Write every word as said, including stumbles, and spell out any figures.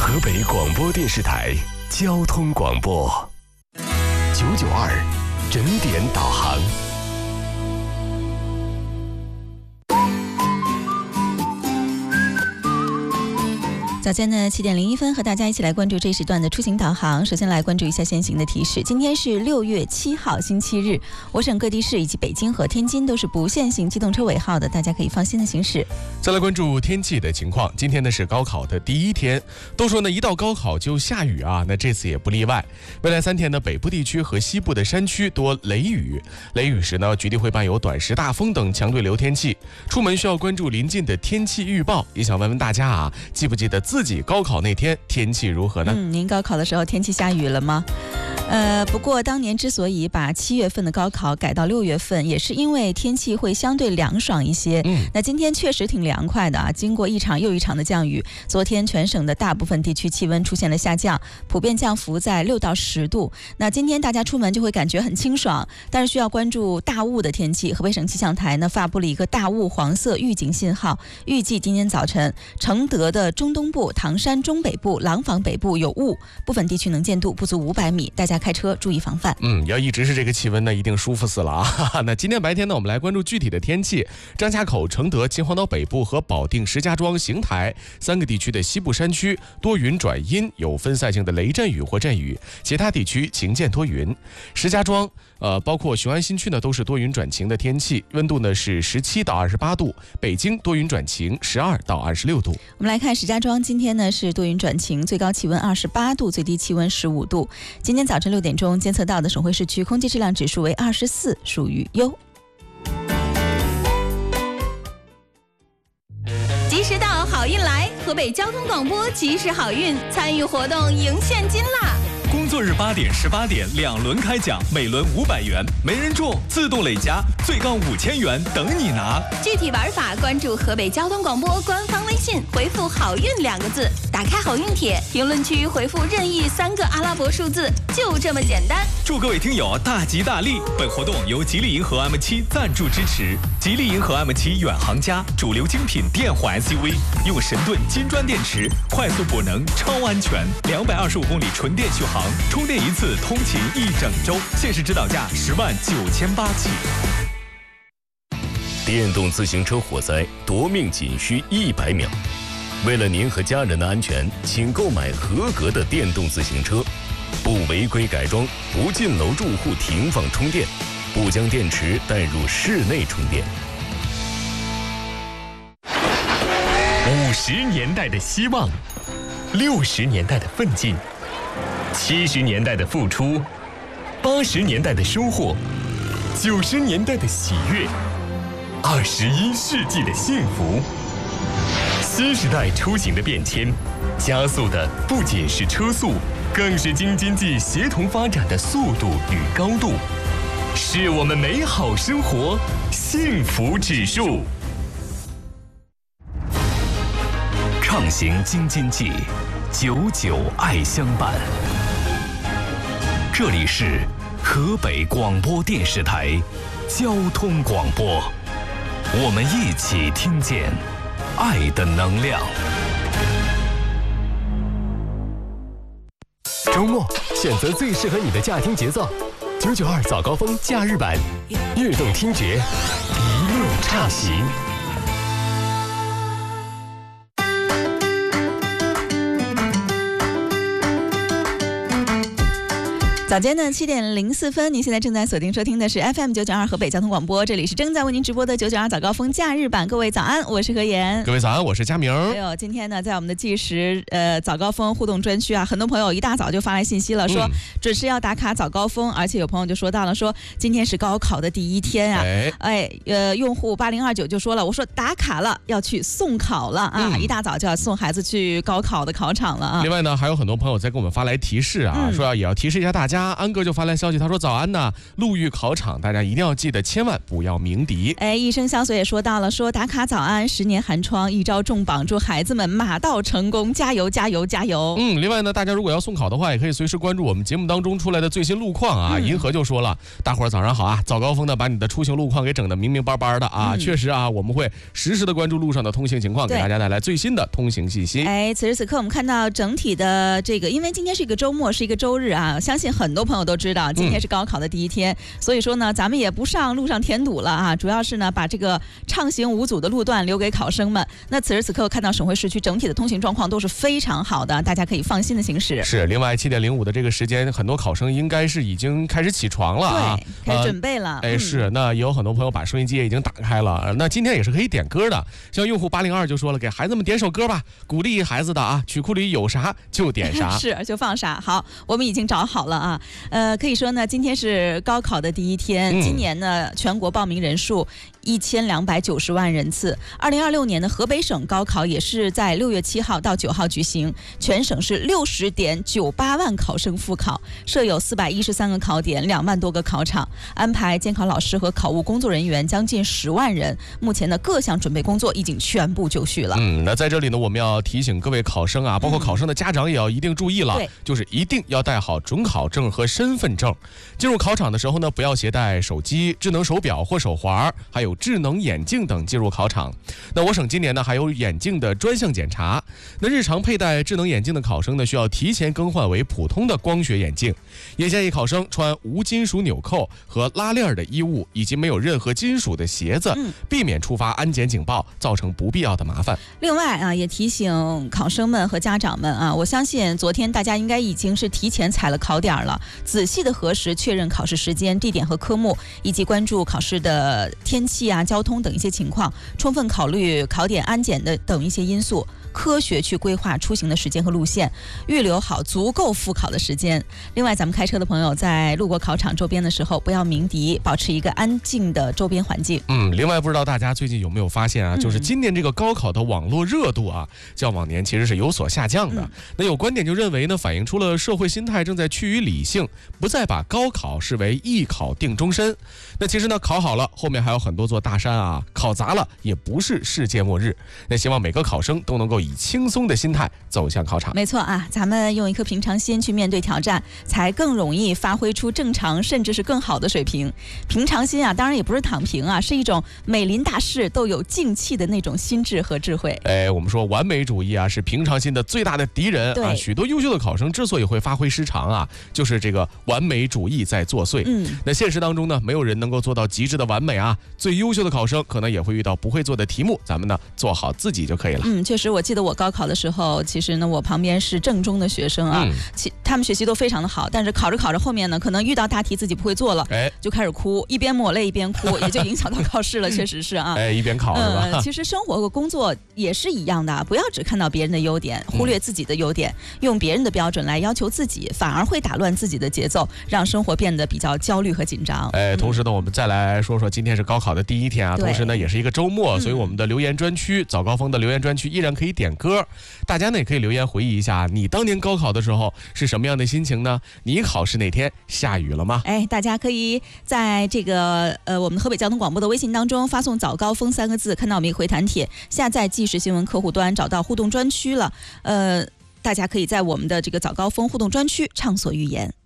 河北广播电视台交通广播九九二整点导航。 早间的七点零一分，和大家一起来关注这时段的出行导航。首先来关注一下先行的提示。今天是六月七号星期日，我省各地市以及北京和天津都是不限行机动车尾号的，大家可以放心的行驶。 再来关注天气的情况。今天呢是高考的第一天，都说呢一到高考就下雨啊，那这次也不例外。未来三天呢，北部地区和西部的山区多雷雨，雷雨时呢，局地会伴有短时大风等强对流天气，出门需要关注临近的天气预报。也想问问大家啊，记不记得自己高考那天天气如何呢？ 嗯，您高考的时候天气下雨了吗？呃，不过当年之所以把七月份的高考改到六月份，也是因为天气会相对凉爽一些。嗯，那今天确实挺凉快的啊，经过一场又一场的降雨，昨天全省的大部分地区气温出现了下降，普遍降幅在六到十度。那今天大家出门就会感觉很清爽，但是需要关注大雾的天气。河北省气象台呢发布了一个大雾黄色预警信号，预计今天早晨承德的中东部、唐山中北部、廊坊北部有雾，部分地区能见度不足五百米，大家开车注意防范。 嗯，要一直是这个气温呢，一定舒服死了啊！那今天白天呢，我们来关注具体的天气。张家口、承德、秦皇岛北部和保定、石家庄、邢台三个地区的西部山区多云转阴，有分散性的雷阵雨或阵雨，其他地区晴见多云。石家庄呃，包括雄安新区呢，都是多云转晴的天气，温度呢是十七到二十八度。北京多云转晴，十二到二十六度。 我们来看石家庄，今天呢是多云转晴，最高气温二十八度，最低气温十五度。今天早晨六点钟监测到的省会市区空气质量指数为二十四，属于优。 及时到，好运来！河北交通广播及时好运，参与活动赢现金啦！ 工作日八点、十八点两轮开奖，每轮五百元，没人中自动累加，最高五千元等你拿。 具体玩法关注河北交通广播官方微信，回复“好运”两个字，打开好运帖，评论区回复任意三个阿拉伯数字，就这么简单。 祝各位听友大吉大利！本活动由吉利银河 M 七 赞助支持。吉利银河 M 七 远航家，主流精品电混 S U V， 用神盾金砖电池，快速补能，超安全，两百二十五公里纯电续航。充电一次通勤一整周，限时指导价十万九千八起。 电动自行车火灾夺命仅需一百秒，为了您和家人的安全，请购买合格的电动自行车，不违规改装，不进楼住户停放充电，不将电池带入室内充电。五十年代的希望，六十年代的奋进，七十年代的付出，八十年代的收获，九十年代的喜悦，二十一世纪的幸福。新时代出行的变迁，加速的不仅是车速，更是京津冀协同发展的速度与高度，是我们美好生活幸福指数。畅行京津冀，久久爱相伴。这里是河北广播电视台交通广播，我们一起听见爱的能量。周末选择最适合你的驾听节奏，九九二早高峰假日版，悦动听觉，一路畅行。 早间的七点零四分，您现在正在锁定收听的是 F M 九九二河北交通广播，这里是正在为您直播的九九二早高峰假日版。各位早安，我是何妍。 各位早安，我是佳明。 哎呦，今天呢，在我们的计时呃早高峰互动专区啊，很多朋友一大早就发来信息了，说准时要打卡早高峰，而且有朋友就说到了，说今天是高考的第一天啊，哎，哎呃，用户八零二九就说了，我说打卡了，要去送考了啊，嗯、一大早就要送孩子去高考的考场了啊。 另外呢，还有很多朋友在给我们发来提示啊，嗯、说要也要提示一下大家。 家安哥就发来消息，他说早安呐，陆域考场大家一定要记得，千万不要鸣笛。 哎，一生相随也说到了，说打卡早安，十年寒窗一朝重磅，祝孩子们马到成功，加油加油加油。 嗯，另外呢，大家如果要送考的话，也可以随时关注我们节目当中出来的最新路况啊。嗯、银河就说了，大伙儿早上好啊，早高峰呢把你的出行路况给整得明明白白的啊。嗯、确实啊，我们会实时的关注路上的通行情况，给大家带来最新的通行信息。 哎，此时此刻我们看到整体的这个，因为今天是一个周末，是一个周日啊，相信很多朋友都知道，今天是高考的第一天，嗯、所以说呢，咱们也不上路上填堵了啊，主要是呢把这个畅行无阻的路段留给考生们。那此时此刻看到省会市区整体的通行状况都是非常好的，大家可以放心的行驶。 是，另外七点零五的这个时间，很多考生应该是已经开始起床了啊， 对，开始准备了。 呃、哎，是，那也有很多朋友把收音机也已经打开了。那今天也是可以点歌的，像用户八零二就说了，给孩子们点首歌吧，鼓励孩子的啊，曲库里有啥就点啥， 是就放啥。好，我们已经找好了啊。呃，可以说呢，今天是高考的第一天，嗯、今年呢全国报名人数一千两百九十万人次。二零二六年的河北省高考也是在六月七号到九号举行，全省是六十点九八万考生复考，设有四百一十三个考点，两万多个考场，安排监考老师和考务工作人员将近十万人。目前的各项准备工作已经全部就绪了。 嗯，那在这里呢，我们要提醒各位考生啊，包括考生的家长也要一定注意了，嗯、就是一定要带好准考证和身份证。进入考场的时候呢，不要携带手机、智能手表或手环，还有智能眼镜等进入考场。那我省今年呢还有眼镜的专项检查。那日常佩戴智能眼镜的考生呢，需要提前更换为普通的光学眼镜。也建议考生穿无金属纽扣和拉链的衣物，以及没有任何金属的鞋子，嗯、避免触发安检警报，造成不必要的麻烦。 另外啊，也提醒考生们和家长们啊，我相信昨天大家应该已经是提前踩了考点了，仔细的核实确认考试时间、地点和科目，以及关注考试的天气啊、交通等一些情况，充分考虑考点安检的等一些因素，科学去规划出行的时间和路线，预留好足够复考的时间。另外，咱们开车的朋友在路过考场周边的时候，不要鸣笛，保持一个安静的周边环境。 嗯，另外不知道大家最近有没有发现啊，嗯、就是今年这个高考的网络热度啊，较往年其实是有所下降的。嗯、那有观点就认为呢，反映出了社会心态正在趋于理性，不再把高考视为一考定终身。那其实呢，考好了，后面还有很多座大山啊，考砸了也不是世界末日。那希望每个考生都能够以轻松的心态走向考场。 没错啊，咱们用一颗平常心去面对挑战，才更容易发挥出正常甚至是更好的水平。平常心啊，当然也不是躺平啊，是一种每临大事都有静气的那种心智和智慧。 哎，我们说完美主义啊，是平常心的最大的敌人啊。许多优秀的考生之所以会发挥失常啊，就是这个完美主义在作祟。嗯，那现实当中呢，没有人能够做到极致的完美啊。最优秀的考生可能也会遇到不会做的题目，咱们呢做好自己就可以了。 嗯，确实，我记得我高考的时候，其实呢，我旁边是正中的学生啊，嗯、其他们学习都非常的好，但是考着考着后面呢，可能遇到大题自己不会做了，哎，就开始哭，一边抹泪一边哭，也就影响到考试了，确实是啊。 哎，一边考是吧？ 嗯，其实生活和工作也是一样的，不要只看到别人的优点，忽略自己的优点，嗯、用别人的标准来要求自己，反而会打乱自己的节奏，让生活变得比较焦虑和紧张。 哎，同时呢，嗯、我们再来说说今天是高考的第一天啊，同时呢也是一个周末，所以我们的留言专区、嗯、早高峰的留言专区依然可以点歌，大家呢也可以留言回忆一下，你当年高考的时候是什么样的心情呢？你考试那天下雨了吗？ 哎，大家可以在这个呃我们河北交通广播的微信当中发送早高峰三个字，看到我们一个回弹帖，下载即时新闻客户端，找到互动专区了。呃，大家可以在我们的这个早高峰互动专区畅所欲言。